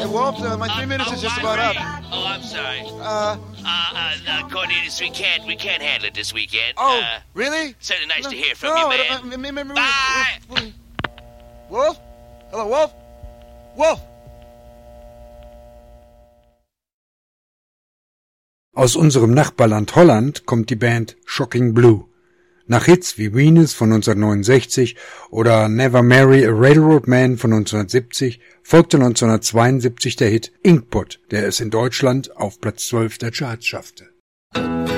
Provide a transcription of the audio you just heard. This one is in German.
Wolf, my 3 minutes is just about up. Oh, I'm sorry. Cornelius, we can't handle it this weekend. Oh, really? Certainly nice to hear from you, man. Bye! Wolf? Hello, Wolf? Wolf! Aus unserem Nachbarland Holland kommt die Band Shocking Blue. Nach Hits wie Venus von 1969 oder Never Marry a Railroad Man von 1970 folgte 1972 der Hit Inkpot, der es in Deutschland auf Platz 12 der Charts schaffte.